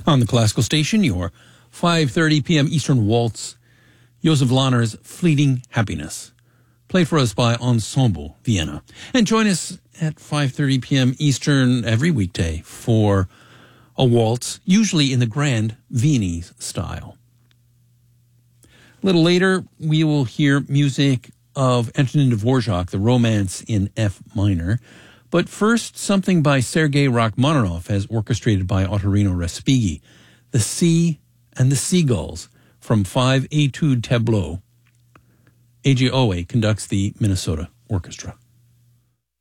On the classical station, your 5:30 p.m. Eastern Waltz, Josef Lahner's Fleeting Happiness, played for us by Ensemble Vienna. And join us at 5:30 p.m. Eastern every weekday for a waltz, usually in the grand Viennese style. A little later, we will hear music of Antonin Dvorak, the Romance in F minor. But first, something by Sergei Rachmaninoff as orchestrated by Ottorino Respighi, The Sea and the Seagulls from 5 Etude Tableau. A.J. Owe conducts the Minnesota Orchestra.